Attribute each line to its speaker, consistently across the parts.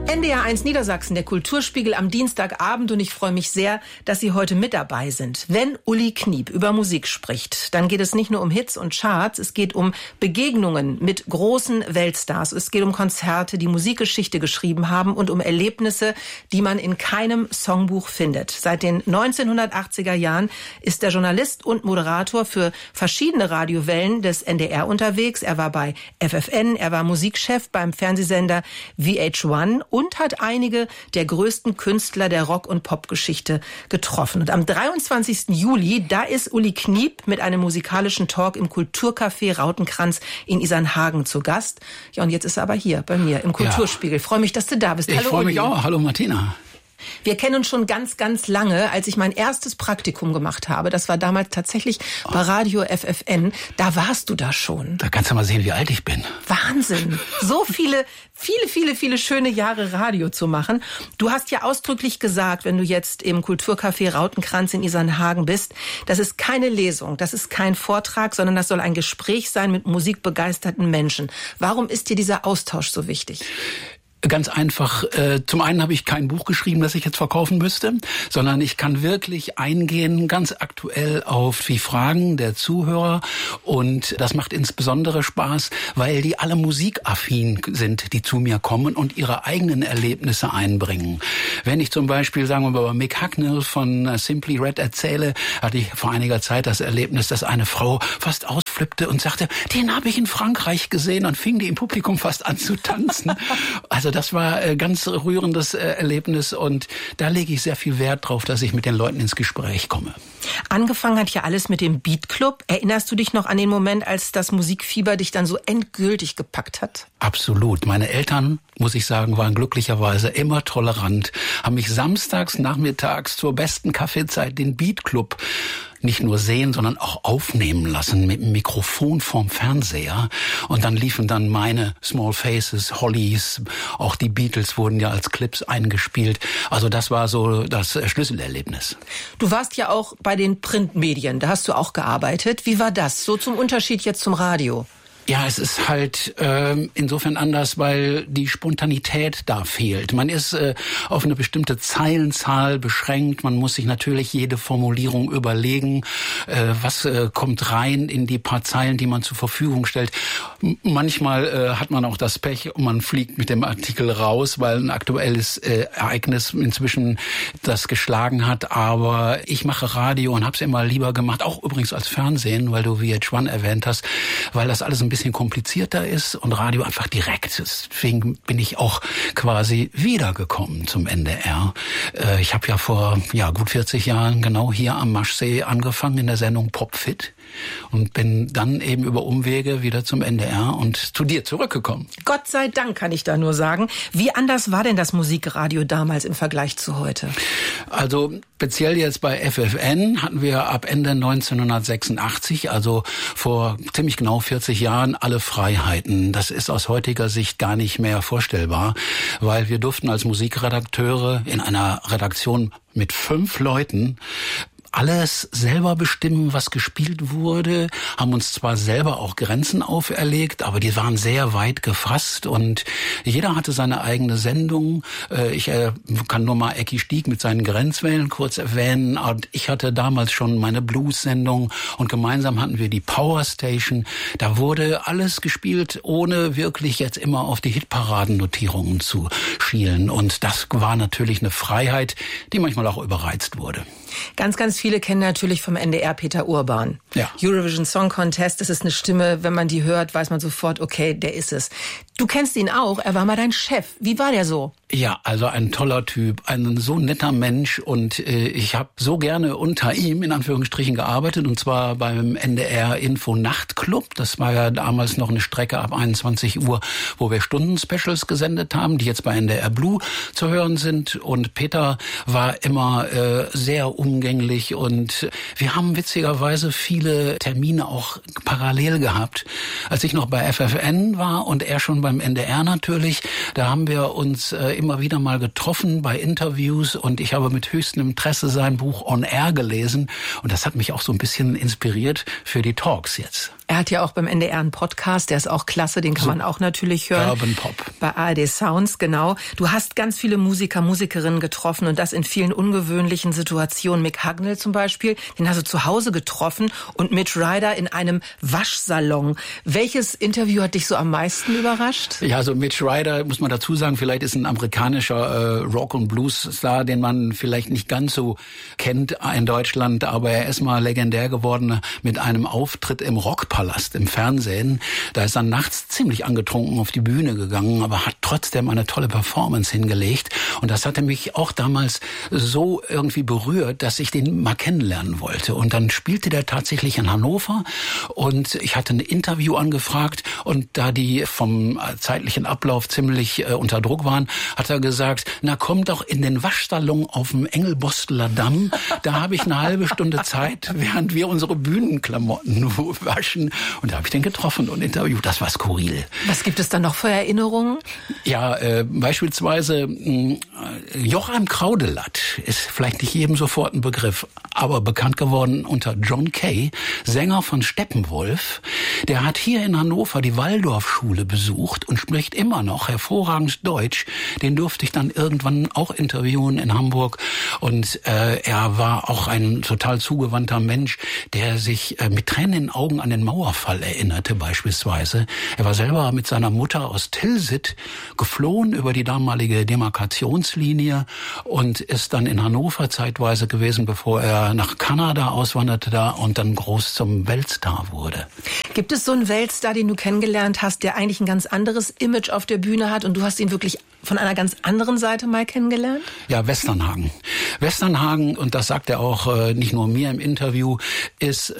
Speaker 1: NDR1 Niedersachsen, der Kulturspiegel am Dienstagabend, und ich freue mich sehr, dass Sie heute mit dabei sind. Wenn Uli Kniep über Musik spricht, dann geht es nicht nur um Hits und Charts, es geht um Begegnungen mit großen Weltstars, es geht um Konzerte, die Musikgeschichte geschrieben haben und um Erlebnisse, die man in keinem Songbuch findet. Seit den 1980er Jahren ist der Journalist und Moderator für verschiedene Radiowellen des NDR unterwegs. Er war bei FFN, er war Musikchef beim Fernsehsender VH1 und hat einige der größten Künstler der Rock- und Popgeschichte getroffen. Und am 23. Juli, da ist Uli Kniep mit einem musikalischen Talk im Kulturcafé Rautenkranz in Isernhagen zu Gast. Ja, und jetzt ist er aber hier bei mir im Kulturspiegel. Ich freue mich, dass du da bist.
Speaker 2: Hallo, ich freue mich auch. Hallo, Martina.
Speaker 1: Wir kennen uns schon ganz, ganz lange. Als ich mein erstes Praktikum gemacht habe, das war damals tatsächlich bei Radio FFN, da warst du da schon.
Speaker 2: Da kannst du mal sehen, wie alt ich bin.
Speaker 1: Wahnsinn. So viele schöne Jahre Radio zu machen. Du hast ja ausdrücklich gesagt, wenn du jetzt im Kulturcafé Rautenkranz in Isernhagen bist, das ist keine Lesung, das ist kein Vortrag, sondern das soll ein Gespräch sein mit musikbegeisterten Menschen. Warum ist dir dieser Austausch so wichtig?
Speaker 2: Ganz einfach, zum einen habe ich kein Buch geschrieben, das ich jetzt verkaufen müsste, sondern ich kann wirklich eingehen, ganz aktuell auf die Fragen der Zuhörer, und das macht insbesondere Spaß, weil die alle musikaffin sind, die zu mir kommen und ihre eigenen Erlebnisse einbringen. Wenn ich zum Beispiel, sagen wir mal, über Mick Hucknall von Simply Red erzähle, hatte ich vor einiger Zeit das Erlebnis, dass eine Frau fast ausflippte und sagte, den habe ich in Frankreich gesehen, und fing die im Publikum fast an zu tanzen. Also das war ein ganz rührendes Erlebnis, und da lege ich sehr viel Wert drauf, dass ich mit den Leuten ins Gespräch komme.
Speaker 1: Angefangen hat ja alles mit dem Beat Club. Erinnerst du dich noch an den Moment, als das Musikfieber dich dann so endgültig gepackt hat?
Speaker 2: Absolut. Meine Eltern, muss ich sagen, waren glücklicherweise immer tolerant, haben mich samstags nachmittags zur besten Kaffeezeit den Beat Club nicht nur sehen, sondern auch aufnehmen lassen mit dem Mikrofon vorm Fernseher. Und dann liefen dann meine Small Faces, Hollies, auch die Beatles wurden ja als Clips eingespielt. Also das war so das Schlüsselerlebnis.
Speaker 1: Du warst ja auch bei den Printmedien, da hast du auch gearbeitet. Wie war das? So zum Unterschied jetzt zum Radio.
Speaker 2: Ja, es ist halt insofern anders, weil die Spontanität da fehlt. Man ist auf eine bestimmte Zeilenzahl beschränkt. Man muss sich natürlich jede Formulierung überlegen, was kommt rein in die paar Zeilen, die man zur Verfügung stellt. Manchmal hat man auch das Pech und man fliegt mit dem Artikel raus, weil ein aktuelles Ereignis inzwischen das geschlagen hat. Aber ich mache Radio und habe es immer lieber gemacht, auch übrigens als Fernsehen, weil du VH1 erwähnt hast, weil das alles ein bisschen komplizierter ist und Radio einfach direkt ist. Deswegen bin ich auch quasi wiedergekommen zum NDR. Ich habe ja vor gut 40 Jahren genau hier am Maschsee angefangen in der Sendung Popfit und bin dann eben über Umwege wieder zum NDR und zu dir zurückgekommen.
Speaker 1: Gott sei Dank, kann ich da nur sagen. Wie anders war denn das Musikradio damals im Vergleich zu heute?
Speaker 2: Also speziell jetzt bei FFN hatten wir ab Ende 1986, also vor ziemlich genau 40 Jahren, alle Freiheiten. Das ist aus heutiger Sicht gar nicht mehr vorstellbar, weil wir durften als Musikredakteure in einer Redaktion mit 5 Leuten alles selber bestimmen, was gespielt wurde, haben uns zwar selber auch Grenzen auferlegt, aber die waren sehr weit gefasst und jeder hatte seine eigene Sendung. Ich kann nur mal Ecki Stieg mit seinen Grenzwellen kurz erwähnen. Und ich hatte damals schon meine Blues-Sendung und gemeinsam hatten wir die Power Station. Da wurde alles gespielt, ohne wirklich jetzt immer auf die Hitparadennotierungen zu schielen. Und das war natürlich eine Freiheit, die manchmal auch überreizt wurde.
Speaker 1: Ganz, ganz viele kennen natürlich vom NDR Peter Urban.
Speaker 2: Ja.
Speaker 1: Eurovision Song Contest, das ist eine Stimme, wenn man die hört, weiß man sofort, okay, der ist es. Du kennst ihn auch, er war mal dein Chef. Wie war der so?
Speaker 2: Ja, also ein toller Typ, ein so netter Mensch, und ich habe so gerne unter ihm in Anführungsstrichen gearbeitet, und zwar beim NDR Info Nachtclub. Das war ja damals noch eine Strecke ab 21 Uhr, wo wir Stunden-Specials gesendet haben, die jetzt bei NDR Blue zu hören sind. Und Peter war immer sehr umgänglich, und wir haben witzigerweise viele Termine auch parallel gehabt. Als ich noch bei FFN war und er schon beim NDR natürlich, da haben wir uns immer wieder mal getroffen bei Interviews, und ich habe mit höchstem Interesse sein Buch On Air gelesen, und das hat mich auch so ein bisschen inspiriert für die Talks jetzt.
Speaker 1: Er hat ja auch beim NDR einen Podcast, der ist auch klasse, den kann man auch natürlich hören.
Speaker 2: Urban Pop.
Speaker 1: Bei ARD Sounds, genau. Du hast ganz viele Musiker, Musikerinnen getroffen und das in vielen ungewöhnlichen Situationen. Mick Hucknall zum Beispiel, den hast du zu Hause getroffen und Mitch Ryder in einem Waschsalon. Welches Interview hat dich so am meisten überrascht?
Speaker 2: Ja, also Mitch Ryder, muss man dazu sagen, vielleicht ist ein amerikanischer Rock- und Blues-Star, den man vielleicht nicht ganz so kennt in Deutschland, aber er ist mal legendär geworden mit einem Auftritt im Rockpalast im Fernsehen. Da ist er nachts ziemlich angetrunken auf die Bühne gegangen, aber hat trotzdem eine tolle Performance hingelegt. Und das hatte mich auch damals so irgendwie berührt, dass ich den mal kennenlernen wollte. Und dann spielte der tatsächlich in Hannover und ich hatte ein Interview angefragt und da die vom zeitlichen Ablauf ziemlich unter Druck waren, hat er gesagt, na komm doch in den Waschsalon auf dem Engelbosteler Damm, da habe ich eine halbe Stunde Zeit, während wir unsere Bühnenklamotten waschen. Und da habe ich den getroffen und interviewt. Das war skurril.
Speaker 1: Was gibt es da noch für Erinnerungen?
Speaker 2: Ja, beispielsweise Joachim Kraudelatt ist vielleicht nicht jedem sofort ein Begriff, aber bekannt geworden unter John Kay, Sänger von Steppenwolf. Der hat hier in Hannover die Waldorfschule besucht und spricht immer noch hervorragend Deutsch. Den durfte ich dann irgendwann auch interviewen in Hamburg. Und er war auch ein total zugewandter Mensch, der sich mit Tränen in den Augen an den Mauerfall erinnerte beispielsweise. Er war selber mit seiner Mutter aus Tilsit geflohen über die damalige Demarkationslinie und ist dann in Hannover zeitweise gewesen, bevor er nach Kanada auswanderte da und dann groß zum Weltstar wurde.
Speaker 1: Gibt es so einen Weltstar, den du kennengelernt hast, der eigentlich ein ganz anderes Image auf der Bühne hat und du hast ihn wirklich von einer ganz anderen Seite mal kennengelernt?
Speaker 2: Ja, Westernhagen. Westernhagen, und das sagt er auch nicht nur mir im Interview, ist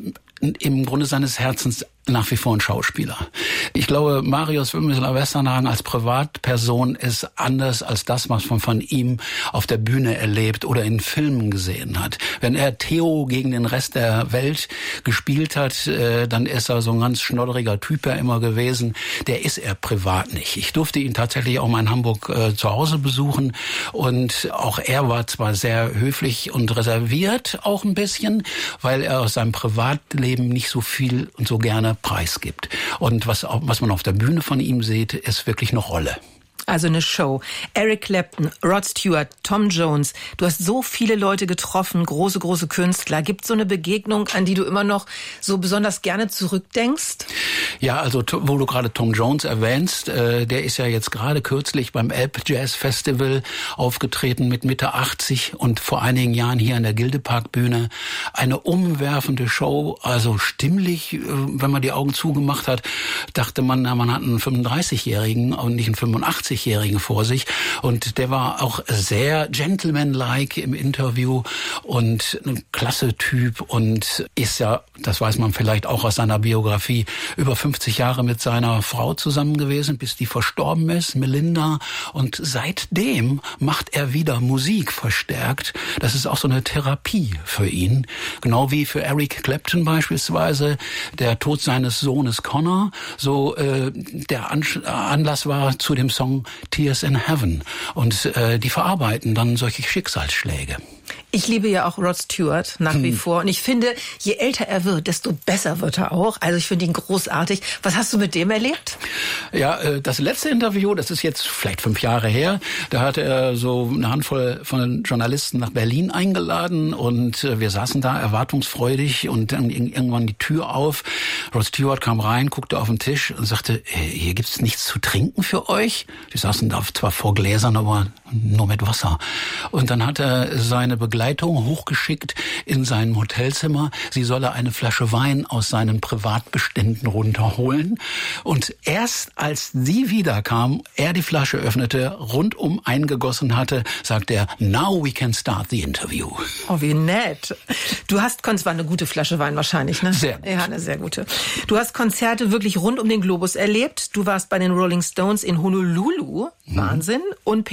Speaker 2: im Grunde seines Herzens nach wie vor ein Schauspieler. Ich glaube, Marius Müller-Westernhagen als Privatperson ist anders als das, was man von ihm auf der Bühne erlebt oder in Filmen gesehen hat. Wenn er Theo gegen den Rest der Welt gespielt hat, dann ist er so ein ganz schnodderiger Typ immer gewesen. Der ist er privat nicht. Ich durfte ihn tatsächlich auch mal in Hamburg zu Hause besuchen und auch er war zwar sehr höflich und reserviert, auch ein bisschen, weil er aus seinem Privatleben nicht so viel und so gerne preisgibt. Und was man auf der Bühne von ihm sieht, ist wirklich eine Rolle.
Speaker 1: Also eine Show. Eric Clapton, Rod Stewart, Tom Jones. Du hast so viele Leute getroffen, große Künstler. Gibt es so eine Begegnung, an die du immer noch so besonders gerne zurückdenkst?
Speaker 2: Ja, also wo du gerade Tom Jones erwähnst, der ist ja jetzt gerade kürzlich beim Elb Jazz Festival aufgetreten mit Mitte 80 und vor einigen Jahren hier an der Gildepark-Bühne. Eine umwerfende Show, also stimmlich, wenn man die Augen zugemacht hat, dachte man, man hat einen 35-Jährigen und nicht einen 85-Jährigen vor sich. Und der war auch sehr gentleman-like im Interview und ein klasse Typ und ist ja, das weiß man vielleicht auch aus seiner Biografie, über 50 Jahre mit seiner Frau zusammen gewesen, bis die verstorben ist, Melinda. Und seitdem macht er wieder Musik verstärkt. Das ist auch so eine Therapie für ihn. Genau wie für Eric Clapton beispielsweise der Tod seines Sohnes Connor so der Anlass war zu dem Song Tears in Heaven. Und die verarbeiten dann solche Schicksalsschläge.
Speaker 1: Ich liebe ja auch Rod Stewart nach wie vor. Und ich finde, je älter er wird, desto besser wird er auch. Also ich finde ihn großartig. Was hast du mit dem erlebt?
Speaker 2: Ja, das letzte Interview, das ist jetzt vielleicht 5 Jahre her. Da hat er so eine Handvoll von Journalisten nach Berlin eingeladen. Und wir saßen da erwartungsfreudig und dann irgendwann die Tür auf. Rod Stewart kam rein, guckte auf den Tisch und sagte, hier gibt's nichts zu trinken für euch. Die saßen da zwar vor Gläsern, aber nur mit Wasser. Und dann hat er seine Begleitung hochgeschickt in sein Hotelzimmer. Sie solle eine Flasche Wein aus seinen Privatbeständen runterholen. Und erst als sie wiederkam, er die Flasche öffnete, rundum eingegossen hatte, sagte er, now we can start the interview.
Speaker 1: Oh, wie nett. Du hast, es war eine gute Flasche Wein wahrscheinlich, ne?
Speaker 2: Sehr gut.
Speaker 1: Ja, eine sehr gute. Du hast Konzerte wirklich rund um den Globus erlebt. Du warst bei den Rolling Stones in Honolulu. Wahnsinn. Und Pink Floyd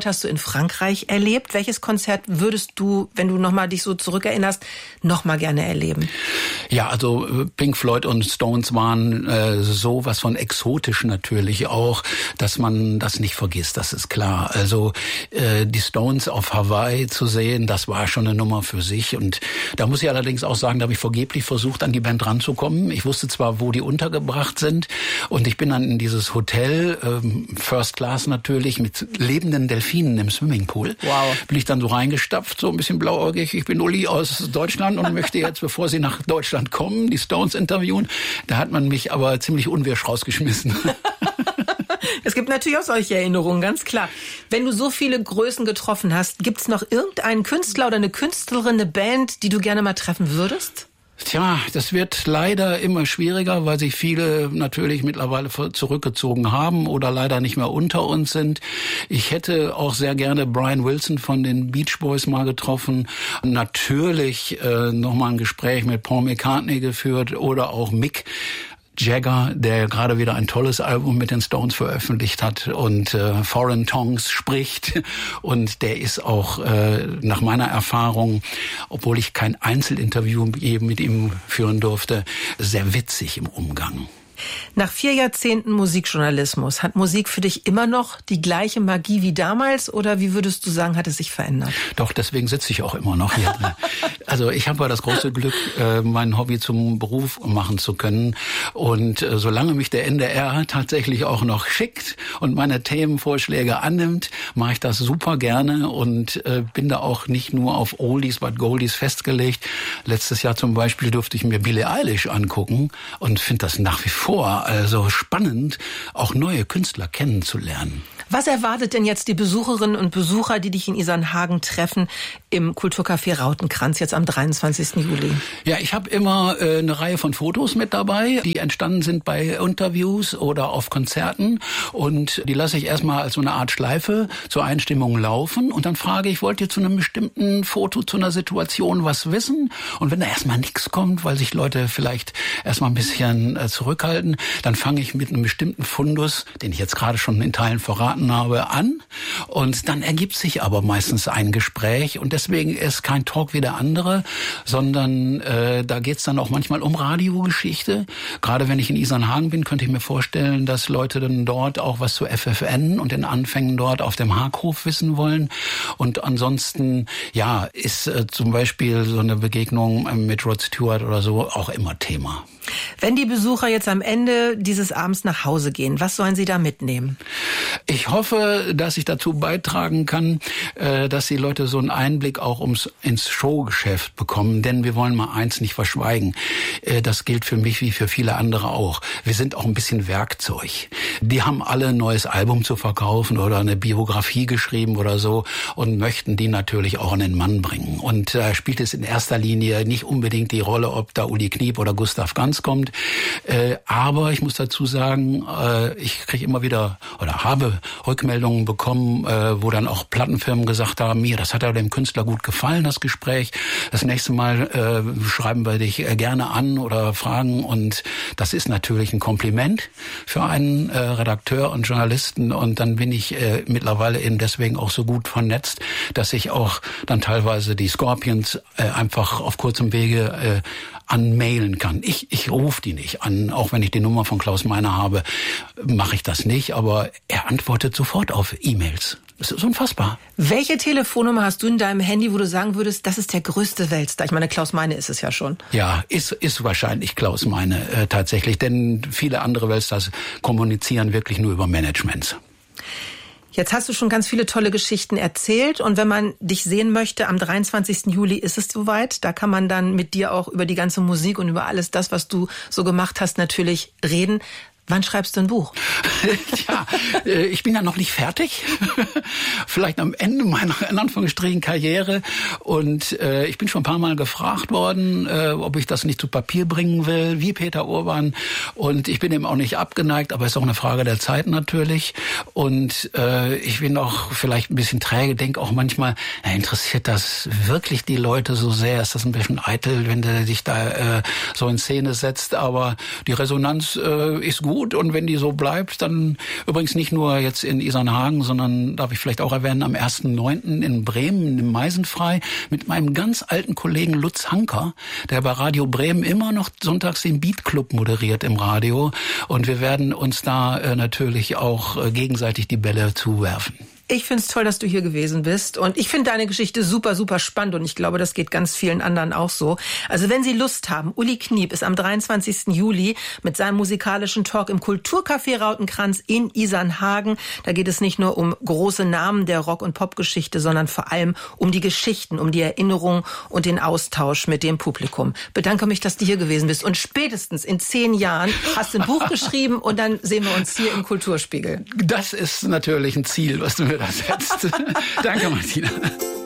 Speaker 1: hast du in Frankreich erlebt. Welches Konzert würdest du, wenn du nochmal dich so zurückerinnerst, nochmal gerne erleben?
Speaker 2: Ja, also Pink Floyd und Stones waren sowas von exotisch natürlich auch, dass man das nicht vergisst, das ist klar. Also die Stones auf Hawaii zu sehen, das war schon eine Nummer für sich. Und da muss ich allerdings auch sagen, da habe ich vergeblich versucht, an die Band ranzukommen. Ich wusste zwar, wo die untergebracht sind, und ich bin dann in dieses Hotel, First Class natürlich, mit lebenden Delfinen im Swimmingpool.
Speaker 1: Wow.
Speaker 2: Bin ich dann so reingestapft, so ein bisschen blauäugig. Ich bin Uli aus Deutschland und möchte jetzt, bevor Sie nach Deutschland kommen, die Stones interviewen. Da hat man mich aber ziemlich unwirsch rausgeschmissen.
Speaker 1: Es gibt natürlich auch solche Erinnerungen, ganz klar. Wenn du so viele Größen getroffen hast, gibt's noch irgendeinen Künstler oder eine Künstlerin, eine Band, die du gerne mal treffen würdest?
Speaker 2: Tja, das wird leider immer schwieriger, weil sich viele natürlich mittlerweile zurückgezogen haben oder leider nicht mehr unter uns sind. Ich hätte auch sehr gerne Brian Wilson von den Beach Boys mal getroffen. Natürlich nochmal ein Gespräch mit Paul McCartney geführt oder auch Mick Jagger, der gerade wieder ein tolles Album mit den Stones veröffentlicht hat und Foreign Tongues spricht. Und der ist auch nach meiner Erfahrung, obwohl ich kein Einzelinterview je mit ihm führen durfte, sehr witzig im Umgang.
Speaker 1: Nach 4 Jahrzehnten Musikjournalismus, hat Musik für dich immer noch die gleiche Magie wie damals oder wie würdest du sagen, hat es sich verändert?
Speaker 2: Doch, deswegen sitze ich auch immer noch hier. Also ich habe das große Glück, mein Hobby zum Beruf machen zu können. Und solange mich der NDR tatsächlich auch noch schickt und meine Themenvorschläge annimmt, mache ich das super gerne und bin da auch nicht nur auf Oldies but Goldies festgelegt. Letztes Jahr zum Beispiel durfte ich mir Billie Eilish angucken und finde das nach wie vor also spannend, auch neue Künstler kennenzulernen.
Speaker 1: Was erwartet denn jetzt die Besucherinnen und Besucher, die dich in Isernhagen treffen, im Kulturcafé Rautenkranz jetzt am 23. Juli?
Speaker 2: Ja, ich habe immer eine Reihe von Fotos mit dabei, die entstanden sind bei Interviews oder auf Konzerten. Und die lasse ich erstmal als so eine Art Schleife zur Einstimmung laufen. Und dann frage ich, wollt ihr zu einem bestimmten Foto, zu einer Situation was wissen? Und wenn da erstmal nichts kommt, weil sich Leute vielleicht erstmal ein bisschen zurückhalten, dann fange ich mit einem bestimmten Fundus, den ich jetzt gerade schon in Teilen verraten habe, an. Und dann ergibt sich aber meistens ein Gespräch. Und deswegen ist kein Talk wie der andere, sondern da geht's dann auch manchmal um Radiogeschichte. Gerade wenn ich in Isernhagen bin, könnte ich mir vorstellen, dass Leute dann dort auch was zu FFN und den Anfängen dort auf dem Haaghof wissen wollen. Und ansonsten, ja, ist zum Beispiel so eine Begegnung mit Rod Stewart oder so auch immer Thema.
Speaker 1: Wenn die Besucher jetzt am Ende dieses Abends nach Hause gehen, was sollen sie da mitnehmen?
Speaker 2: Ich hoffe, dass ich dazu beitragen kann, dass die Leute so einen Einblick auch ins Showgeschäft bekommen. Denn wir wollen mal eins nicht verschweigen. Das gilt für mich wie für viele andere auch. Wir sind auch ein bisschen Werkzeug. Die haben alle ein neues Album zu verkaufen oder eine Biografie geschrieben oder so und möchten die natürlich auch an den Mann bringen. Und da spielt es in erster Linie nicht unbedingt die Rolle, ob da Uli Kniep oder Gustav Ganz kommt. Aber ich muss dazu sagen, ich kriege immer wieder oder habe Rückmeldungen bekommen, wo dann auch Plattenfirmen gesagt haben, mir, das hat ja dem Künstler gut gefallen, das Gespräch. Das nächste Mal schreiben wir dich gerne an oder fragen. Und das ist natürlich ein Kompliment für einen Redakteur und Journalisten. Und dann bin ich mittlerweile eben deswegen auch so gut vernetzt, dass ich auch dann teilweise die Scorpions einfach auf kurzem Wege anmailen kann. Ich rufe die nicht an, auch wenn ich die Nummer von Klaus Meiner habe, mache ich das nicht, aber er antwortet sofort auf E-Mails. Das ist unfassbar.
Speaker 1: Welche Telefonnummer hast du in deinem Handy, wo du sagen würdest, das ist der größte Weltstar? Ich meine, Klaus Meine ist es ja schon.
Speaker 2: Ja, ist wahrscheinlich Klaus Meine tatsächlich, denn viele andere Weltstars kommunizieren wirklich nur über Managements.
Speaker 1: Jetzt hast du schon ganz viele tolle Geschichten erzählt und wenn man dich sehen möchte, am 23. Juli ist es soweit. Da kann man dann mit dir auch über die ganze Musik und über alles das, was du so gemacht hast, natürlich reden. Wann schreibst du ein Buch?
Speaker 2: Tja, ich bin ja noch nicht fertig. Vielleicht am Ende meiner, in Anführungsstrichen, Karriere. Und ich bin schon ein paar Mal gefragt worden, ob ich das nicht zu Papier bringen will, wie Peter Urban. Und ich bin dem auch nicht abgeneigt, aber es ist auch eine Frage der Zeit natürlich. Und ich bin auch vielleicht ein bisschen träge, denke auch manchmal, interessiert das wirklich die Leute so sehr? Ist das ein bisschen eitel, wenn der sich da so in Szene setzt? Aber die Resonanz ist gut. gut. Und wenn die so bleibt, dann übrigens nicht nur jetzt in Isernhagen, sondern darf ich vielleicht auch erwähnen, am 1.9. in Bremen, im Meisenfrei, mit meinem ganz alten Kollegen Lutz Hanker, der bei Radio Bremen immer noch sonntags den Beat Club moderiert im Radio. Und wir werden uns da natürlich auch gegenseitig die Bälle zuwerfen.
Speaker 1: Ich finde es toll, dass du hier gewesen bist. Und ich finde deine Geschichte super, super spannend. Und ich glaube, das geht ganz vielen anderen auch so. Also wenn Sie Lust haben, Uli Kniep ist am 23. Juli mit seinem musikalischen Talk im Kulturcafé Rautenkranz in Isernhagen. Da geht es nicht nur um große Namen der Rock- und Popgeschichte, sondern vor allem um die Geschichten, um die Erinnerung und den Austausch mit dem Publikum. Bedanke mich, dass du hier gewesen bist. Und spätestens in 10 Jahren hast du ein Buch geschrieben und dann sehen wir uns hier im Kulturspiegel.
Speaker 2: Das ist natürlich ein Ziel, was du mir da setzt. Danke, Martina.